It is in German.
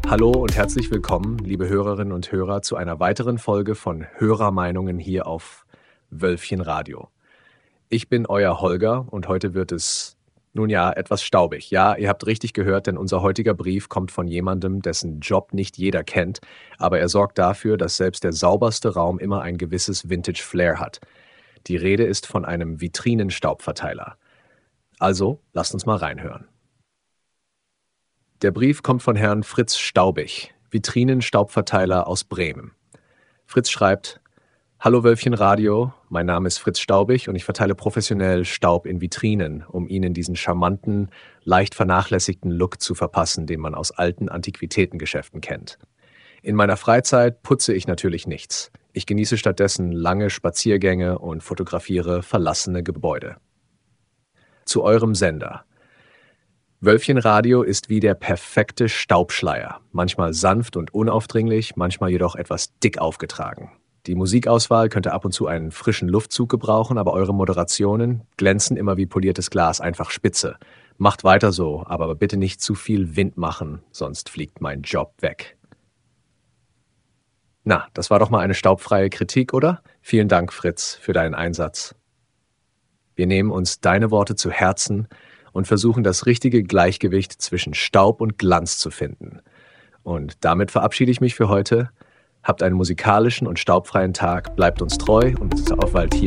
Hallo und herzlich willkommen, liebe Hörerinnen und Hörer, zu einer weiteren Folge von Hörermeinungen hier auf Wölfchen Radio. Ich bin euer Holger und heute wird es, nun ja, etwas staubig. Ja, ihr habt richtig gehört, denn unser heutiger Brief kommt von jemandem, dessen Job nicht jeder kennt, aber er sorgt dafür, dass selbst der sauberste Raum immer ein gewisses Vintage-Flair hat. Die Rede ist von einem Vitrinenstaubverteiler. Also, lasst uns mal reinhören. Der Brief kommt von Herrn Fritz Staubig, Vitrinenstaubverteiler aus Bremen. Fritz schreibt: Hallo Wölfchen Radio, mein Name ist Fritz Staubig und ich verteile professionell Staub in Vitrinen, um Ihnen diesen charmanten, leicht vernachlässigten Look zu verpassen, den man aus alten Antiquitätengeschäften kennt. In meiner Freizeit putze ich natürlich nichts. Ich genieße stattdessen lange Spaziergänge und fotografiere verlassene Gebäude. Zu eurem Sender. Wölfchen Radio ist wie der perfekte Staubschleier, manchmal sanft und unaufdringlich, manchmal jedoch etwas dick aufgetragen. Die Musikauswahl könnte ab und zu einen frischen Luftzug gebrauchen, aber eure Moderationen glänzen immer wie poliertes Glas, einfach spitze. Macht weiter so, aber bitte nicht zu viel Wind machen, sonst fliegt mein Job weg. Na, das war doch mal eine staubfreie Kritik, oder? Vielen Dank, Fritz, für deinen Einsatz. Wir nehmen uns deine Worte zu Herzen und versuchen, das richtige Gleichgewicht zwischen Staub und Glanz zu finden. Und damit verabschiede ich mich für heute. Habt einen musikalischen und staubfreien Tag, bleibt uns treu und auf Waldtier.